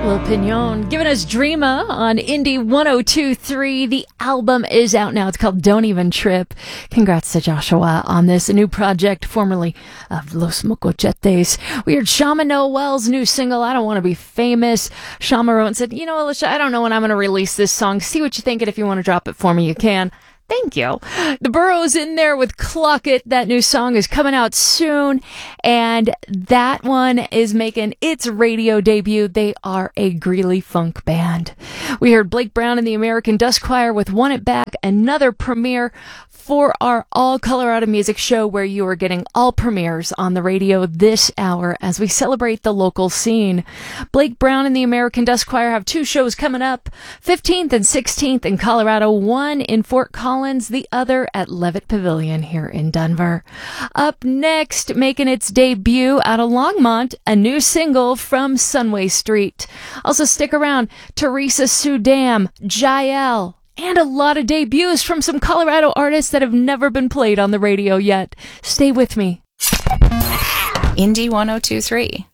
Lil Pignon giving us Dreama on Indie 102.3. The album is out now. It's called Don't Even Trip. Congrats to Joshua on this new project, formerly of Los Mocochetes. We heard Shama Noel's new single, I Don't Want to Be Famous. Shama wrote and said, you know, Alicia, I don't know when I'm going to release this song. See what you think, and if you want to drop it for me, you can. Thank you. The Burrows in there with Clock It. That new song is coming out soon, and that one is making its radio debut. They are a Greeley funk band. We heard Blake Brown and the American Dust Choir with Want It Back, another premiere for our All Colorado Music Show, where you are getting all premieres on the radio this hour as we celebrate the local scene. Blake Brown and the American Dust Choir have two shows coming up, 15th and 16th in Colorado, one in Fort Collins, the other at Levitt Pavilion here in Denver. Up next, making its debut out of Longmont, a new single from Sunway Street. Also stick around, Teresa Sudam, Jael, and a lot of debuts from some Colorado artists that have never been played on the radio yet. Stay with me. Indie 102.3.